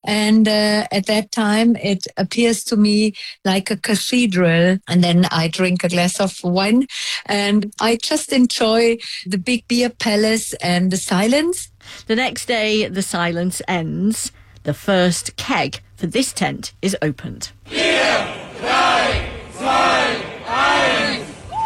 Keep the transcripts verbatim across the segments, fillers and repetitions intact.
And uh, at that time, it appears to me like a cathedral. And then I drink a glass of wine and I just enjoy the big beer palace and the silence. The next day, the silence ends. The first keg for this tent is opened. Vier, drei, zwei, eins.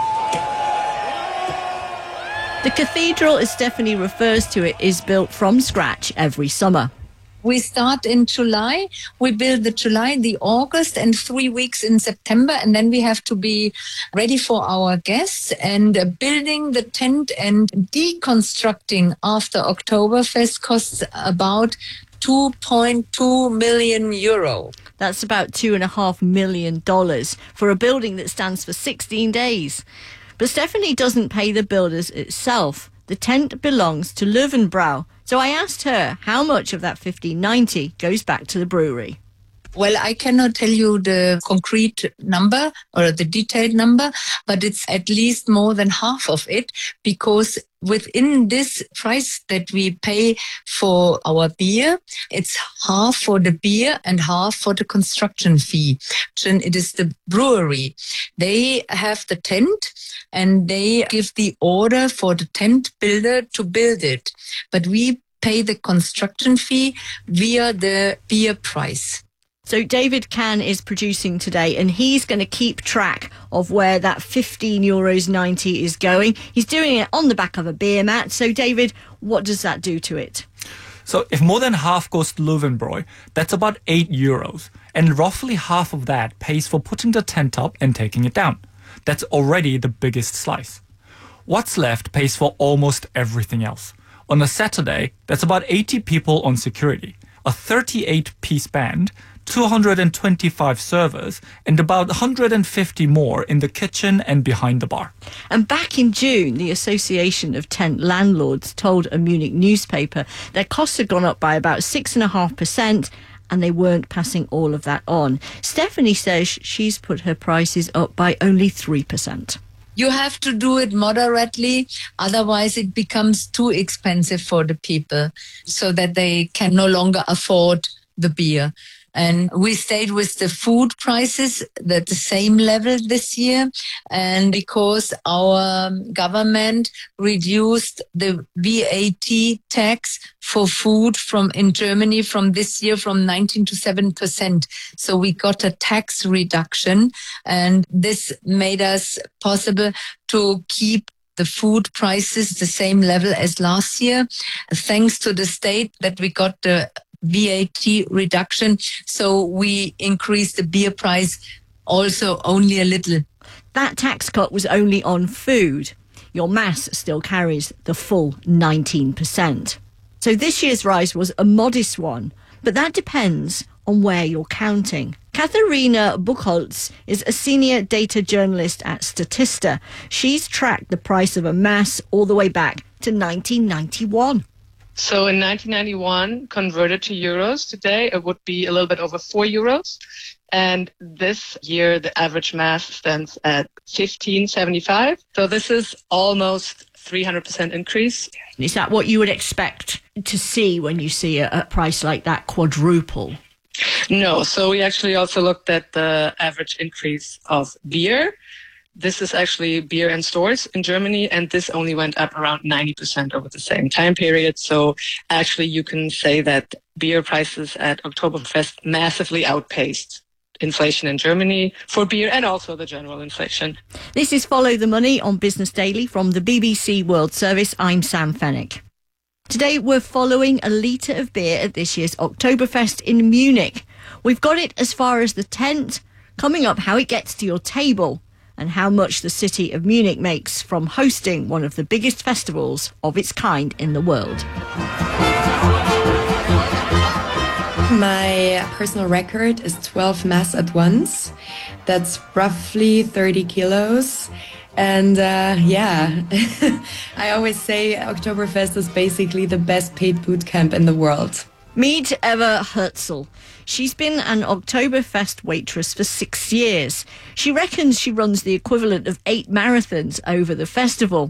The cathedral, as Stephanie refers to it, is built from scratch every summer. We start in July, we build the July, the August, and three weeks in September, and then we have to be ready for our guests. And uh, building the tent and deconstructing after Oktoberfest costs about two point two million euro. That's about two and a half million dollars for a building that stands for sixteen days. But Stephanie doesn't pay the builders itself. The tent belongs to Löwenbräu. So I asked her how much of that fifteen ninety goes back to the brewery. Well, I cannot tell you the concrete number or the detailed number, but it's at least more than half of it, because within this price that we pay for our beer, it's half for the beer and half for the construction fee. And it is the brewery. They have the tent and they give the order for the tent builder to build it. But we pay the construction fee via the beer price. So David Kahn is producing today, and he's going to keep track of where that fifteen euros ninety is going. He's doing it on the back of a beer mat. So, David, what does that do to it? So if more than half goes to Löwenbräu, that's about eight euros. And roughly half of that pays for putting the tent up and taking it down. That's already the biggest slice. What's left pays for almost everything else. On a Saturday, that's about eighty people on security, a thirty-eight piece band, two hundred twenty-five servers, and about one hundred fifty more in the kitchen and behind the bar. And back in June, the Association of Tent Landlords told a Munich newspaper their costs had gone up by about six point five percent, and they weren't passing all of that on. Stephanie says she's put her prices up by only three percent. You have to do it moderately, otherwise it becomes too expensive for the people so that they can no longer afford the beer. And we stayed with the food prices at the same level this year. And because our government reduced the V A T tax for food from in Germany from this year from nineteen to seven percent. So we got a tax reduction, and this made us possible to keep the food prices the same level as last year, thanks to the state that we got the V A T reduction. So we increased the beer price also only a little. That tax cut was only on food. Your mass still carries the full nineteen percent. So this year's rise was a modest one, but that depends on where you're counting. Katharina Buchholz is a senior data journalist at Statista. She's tracked the price of a mass all the way back to nineteen ninety-one. So in nineteen ninety-one, converted to euros today, it would be a little bit over four euros. And this year, the average mass stands at fifteen seventy-five. So this is almost three hundred percent increase. Is that what you would expect to see when you see a, a price like that quadruple? No. So we actually also looked at the average increase of beer. This is actually beer in stores in Germany, and this only went up around ninety percent over the same time period. So actually you can say that beer prices at Oktoberfest massively outpaced inflation in Germany for beer and also the general inflation. This is Follow the Money on Business Daily from the B B C World Service. I'm Sam Fennick. Today we're following a litre of beer at this year's Oktoberfest in Munich. We've got it as far as the tent, coming up how it gets to your table, and how much the city of Munich makes from hosting one of the biggest festivals of its kind in the world. My personal record is twelve mass at once. That's roughly thirty kilos. And uh, yeah, I always say Oktoberfest is basically the best paid boot camp in the world. Meet Eva Herzl. She's been an Oktoberfest waitress for six years. She reckons she runs the equivalent of eight marathons over the festival.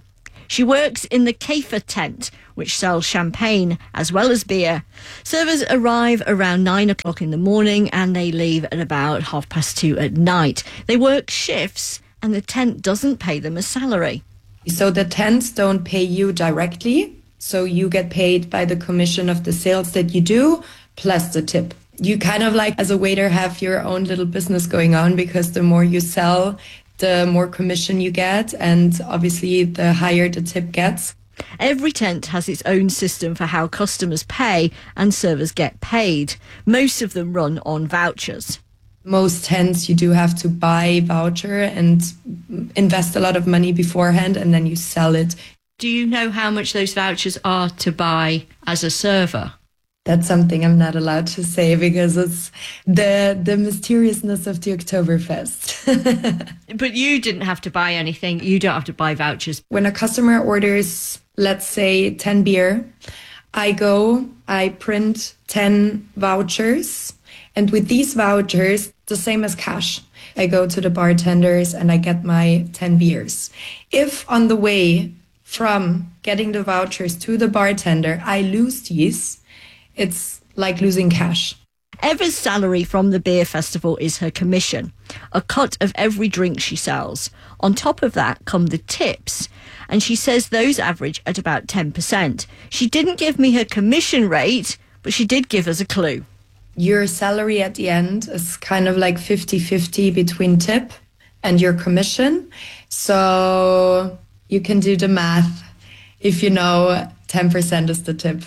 She works in the Käfer tent, which sells champagne as well as beer. Servers arrive around nine o'clock in the morning and they leave at about half past two at night. They work shifts and the tent doesn't pay them a salary. So the tents don't pay you directly. So you get paid by the commission of the sales that you do, plus the tip. You kind of like, as a waiter, have your own little business going on, because the more you sell, the more commission you get. And obviously, the higher the tip gets. Every tent has its own system for how customers pay and servers get paid. Most of them run on vouchers. Most tents, you do have to buy voucher and invest a lot of money beforehand, and then you sell it. Do you know how much those vouchers are to buy as a server? That's something I'm not allowed to say, because it's the the mysteriousness of the Oktoberfest. But you didn't have to buy anything. You don't have to buy vouchers. When a customer orders, let's say, ten beer, I go, I print ten vouchers. And with these vouchers, the same as cash, I go to the bartenders and I get my ten beers. If on the way from getting the vouchers to the bartender, I lose these, it's like losing cash. Eva's salary from the beer festival is her commission, a cut of every drink she sells. On top of that come the tips, and she says those average at about ten percent. She didn't give me her commission rate, but she did give us a clue. Your salary at the end is kind of like fifty-fifty between tip and your commission. So you can do the math if you know ten percent is the tip.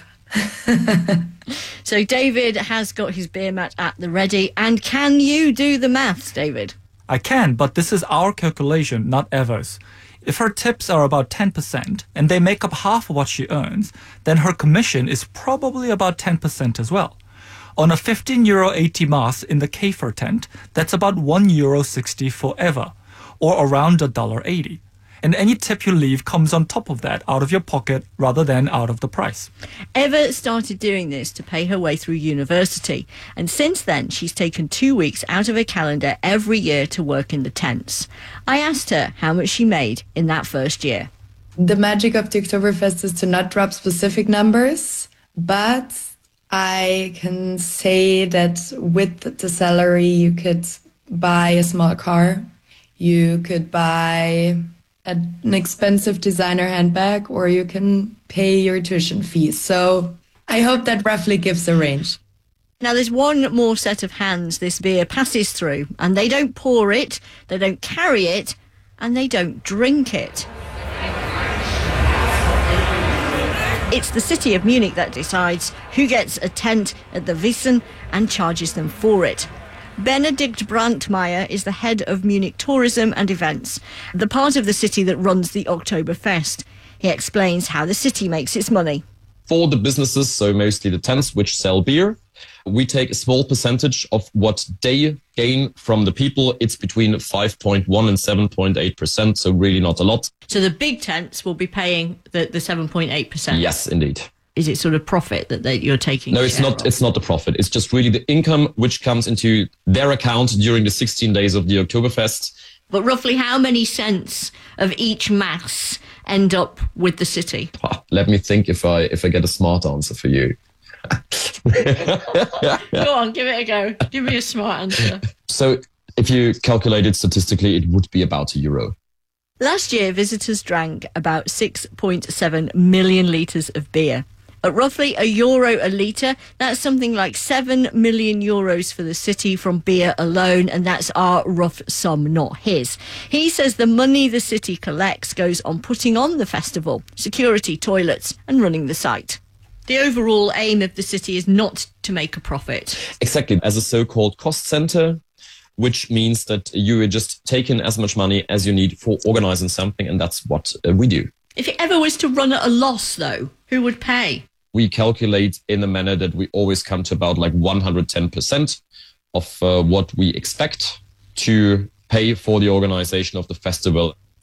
So David has got his beer mat at the ready. And can you do the maths, David? I can, but this is our calculation, not Eva's. If her tips are about ten percent and they make up half of what she earns, then her commission is probably about ten percent as well. On a fifteen euro eighty mass in the Käfer tent, that's about one euro sixty for Eva, or around a dollar eighty. And any tip you leave comes on top of that, out of your pocket rather than out of the price. Eva started doing this to pay her way through university, and since then she's taken two weeks out of her calendar every year to work in the tents. I asked her how much she made in that first year. The magic of the Oktoberfest is to not drop specific numbers, but I can say that with the salary you could buy a small car, you could buy an expensive designer handbag, or you can pay your tuition fees. So I hope that roughly gives a range. Now there's one more set of hands this beer passes through, and they don't pour it, they don't carry it, and they don't drink it. It's the city of Munich that decides who gets a tent at the Wiesn and charges them for it. Benedikt Brandmeier is the head of Munich Tourism and Events, the part of the city that runs the Oktoberfest. He explains how the city makes its money. For the businesses, so mostly the tents which sell beer, we take a small percentage of what they gain from the people. It's between five point one and seven point eight percent, so really not a lot. So the big tents will be paying the, the seven point eight percent? Yes, indeed. Is it sort of profit that they, you're taking? No, it's not. Of? It's not the profit. It's just really the income which comes into their account during the sixteen days of the Oktoberfest. But roughly how many cents of each mass end up with the city? Oh, let me think if I if I get a smart answer for you. Go on, give it a go. Give me a smart answer. So if you calculate it statistically, it would be about a euro. Last year, visitors drank about six point seven million litres of beer. At roughly a euro a litre, that's something like seven million euros for the city from beer alone, and that's our rough sum, not his. He says the money the city collects goes on putting on the festival, security, toilets, and running the site. The overall aim of the city is not to make a profit. Exactly. As a so-called cost center, which means that you are just taking as much money as you need for organizing something, and that's what uh, we do. If it ever was to run at a loss, though, who would pay? We calculate in a manner that we always come to about like one hundred ten percent of uh, what we expect to pay for the organization of the festival.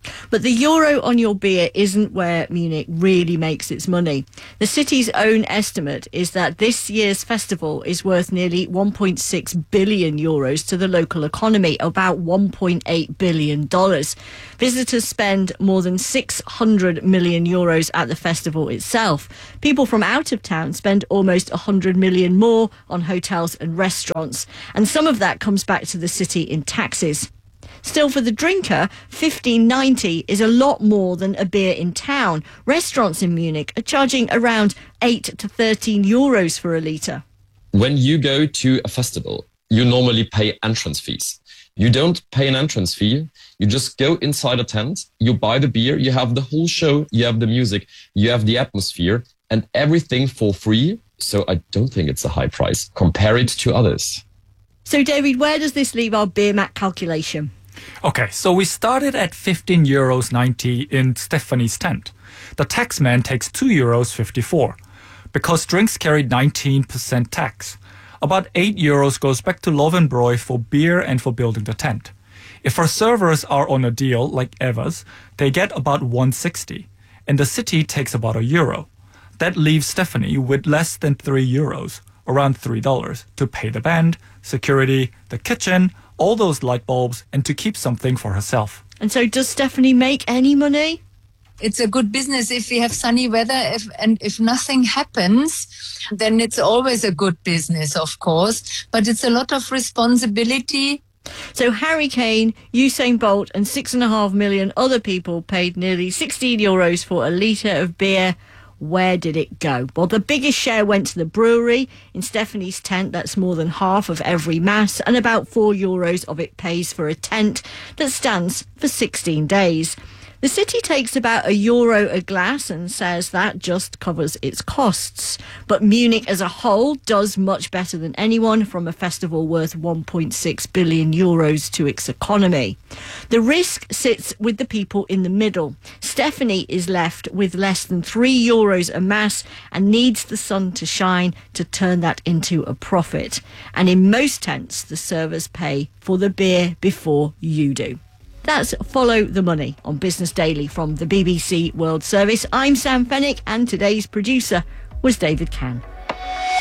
But the euro on your beer isn't where Munich really makes its money. The city's own estimate is that this year's festival is worth nearly one point six billion euros to the local economy, about one point eight billion dollars. Visitors spend more than six hundred million euros at the festival itself. People from out of town spend almost one hundred million more on hotels and restaurants. And some of that comes back to the city in taxes. Still, for the drinker, fifteen ninety is a lot more than a beer in town. Restaurants in Munich are charging around eight to thirteen euros for a litre. When you go to a festival, you normally pay entrance fees. You don't pay an entrance fee. You just go inside a tent, you buy the beer, you have the whole show, you have the music, you have the atmosphere, and everything for free. So I don't think it's a high price. Compare it to others. So, David, where does this leave our beer mat calculation? Okay, so we started at fifteen euros ninety in Stephanie's tent. The taxman takes two euros fifty-four because drinks carry nineteen percent tax. About eight euros goes back to Löwenbräu for beer and for building the tent. If our servers are on a deal like Eva's, they get about one sixty, and the city takes about a euro. That leaves Stephanie with less than three euros, around three dollars, to pay the band, security, the kitchen, all those light bulbs, and to keep something for herself. And so does Stephanie make any money? It's a good business if we have sunny weather, if, and if nothing happens, then it's always a good business, of course, but it's a lot of responsibility. So Harry Kane, Usain Bolt and six and a half million other people paid nearly sixteen euros for a litre of beer. Where did it go? Well, the biggest share went to the brewery. In Stephanie's tent, that's more than half of every mass, and about four euros of it pays for a tent that stands for sixteen days. The city takes about a euro a glass and says that just covers its costs. But Munich as a whole does much better than anyone, from a festival worth one point six billion euros to its economy. The risk sits with the people in the middle. Stephanie is left with less than three euros a mass and needs the sun to shine to turn that into a profit. And in most tents, the servers pay for the beer before you do. That's Follow the Money on Business Daily from the B B C World Service. I'm Sam Fennick, and today's producer was David Cann.